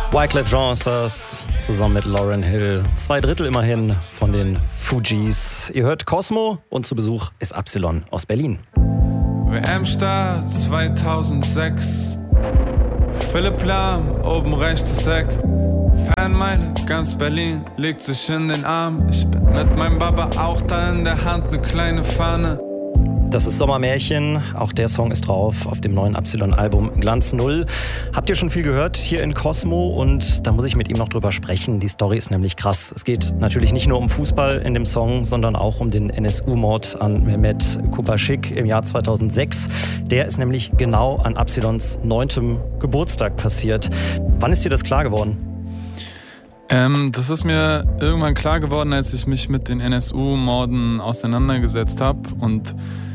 Wyclef Jean ist das, zusammen mit Lauryn Hill. 2/3 immerhin von den Fugees. Ihr hört Cosmo und zu Besuch ist Absilon aus Berlin. WM-Start 2006. Philipp Lahm, oben rechtes Eck. Fanmeile, ganz Berlin legt sich in den Arm. Ich bin mit meinem Baba auch da, in der Hand eine kleine Fahne. Das ist Sommermärchen, auch der Song ist drauf auf dem neuen Absilon-Album Glanz Null. Habt ihr schon viel gehört hier in Cosmo und da muss ich mit ihm noch drüber sprechen. Die Story ist nämlich krass. Es geht natürlich nicht nur um Fußball in dem Song, sondern auch um den NSU-Mord an Mehmet Kubaschik im Jahr 2006. Der ist nämlich genau an Absilons 9. Geburtstag passiert. Wann ist dir das klar geworden? Das ist mir irgendwann klar geworden, als ich mich mit den NSU-Morden auseinandergesetzt habe und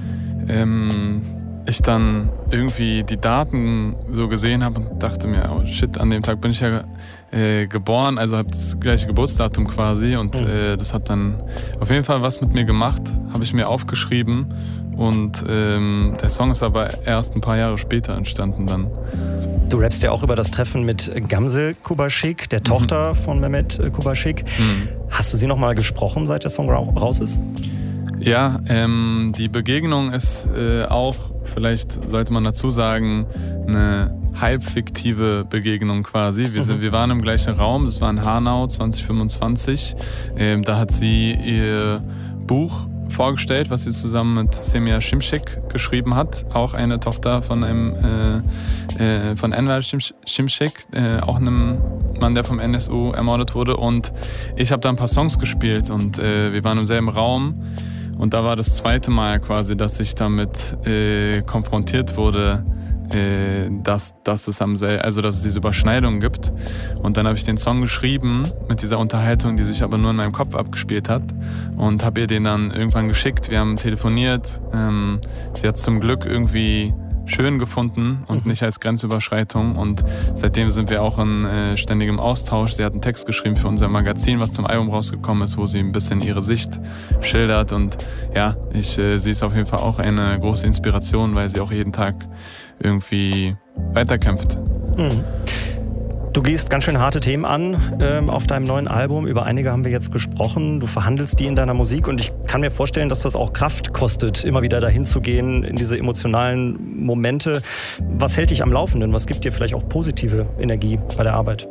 ich dann irgendwie die Daten so gesehen habe und dachte mir, oh shit, an dem Tag bin ich ja geboren, also habe das gleiche Geburtsdatum quasi und das hat dann auf jeden Fall was mit mir gemacht, habe ich mir aufgeschrieben und der Song ist aber erst ein paar Jahre später entstanden dann. Du rappst ja auch über das Treffen mit Gamze Kubaschik, der Tochter von Mehmet Kubaschik. Hast du sie noch mal gesprochen, seit der Song raus ist? Ja, die Begegnung ist auch, vielleicht sollte man dazu sagen, eine halbfiktive Begegnung quasi. Wir waren im gleichen Raum, das war in Hanau 2025. Da hat sie ihr Buch vorgestellt, was sie zusammen mit Semir Şimşek geschrieben hat. Auch eine Tochter von von Enver Şimşek, auch einem Mann, der vom NSU ermordet wurde. Und ich habe da ein paar Songs gespielt und wir waren im selben Raum. Und da war das zweite Mal quasi, dass ich damit konfrontiert wurde, dass es diese Überschneidung gibt. Und dann habe ich den Song geschrieben mit dieser Unterhaltung, die sich aber nur in meinem Kopf abgespielt hat und habe ihr den dann irgendwann geschickt. Wir haben telefoniert. Sie hat es zum Glück irgendwie schön gefunden und nicht als Grenzüberschreitung und seitdem sind wir auch in ständigem Austausch. Sie hat einen Text geschrieben für unser Magazin, was zum Album rausgekommen ist, wo sie ein bisschen ihre Sicht schildert und ja, sie ist auf jeden Fall auch eine große Inspiration, weil sie auch jeden Tag irgendwie weiterkämpft. Du gehst ganz schön harte Themen an auf deinem neuen Album. Über einige haben wir jetzt gesprochen. Du verhandelst die in deiner Musik und ich kann mir vorstellen, dass das auch Kraft kostet, immer wieder dahin zu gehen in diese emotionalen Momente. Was hält dich am Laufenden? Was gibt dir vielleicht auch positive Energie bei der Arbeit?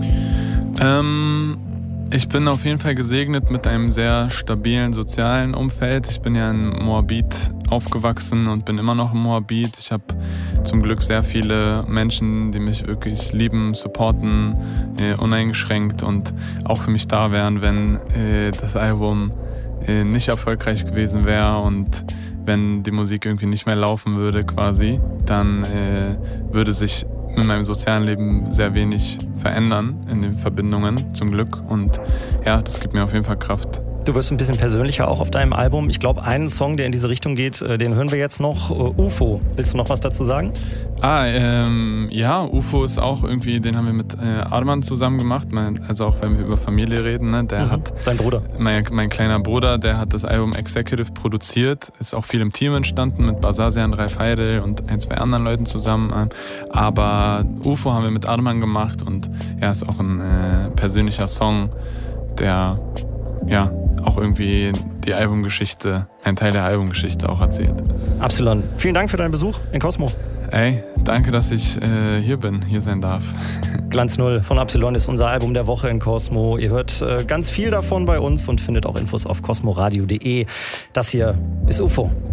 Ich bin auf jeden Fall gesegnet mit einem sehr stabilen sozialen Umfeld. Ich bin ja in Moabit aufgewachsen und bin immer noch in Moabit. Ich habe zum Glück sehr viele Menschen, die mich wirklich lieben, supporten, uneingeschränkt und auch für mich da wären, wenn das Album nicht erfolgreich gewesen wäre und wenn die Musik irgendwie nicht mehr laufen würde quasi, dann würde sich in meinem sozialen Leben sehr wenig verändern in den Verbindungen, zum Glück. Und ja, das gibt mir auf jeden Fall Kraft. Du wirst ein bisschen persönlicher auch auf deinem Album. Ich glaube, einen Song, der in diese Richtung geht, den hören wir jetzt noch. UFO. Willst du noch was dazu sagen? Ja, UFO ist auch irgendwie, den haben wir mit Arman zusammen gemacht. Also auch wenn wir über Familie reden, ne? Der hat dein Bruder. Mein kleiner Bruder, der hat das Album Executive produziert. Ist auch viel im Team entstanden mit Basasian, Raif Heidel und 1, 2 anderen Leuten zusammen. Aber UFO haben wir mit Arman gemacht und ja, ist auch ein persönlicher Song, der ja auch irgendwie die Albumgeschichte, ein Teil der Albumgeschichte auch erzählt. Absilon, vielen Dank für deinen Besuch in Cosmo. Ey, danke, dass ich hier sein darf. Glanz Null von Absilon ist unser Album der Woche in Cosmo. Ihr hört ganz viel davon bei uns und findet auch Infos auf cosmoradio.de. Das hier ist UFO.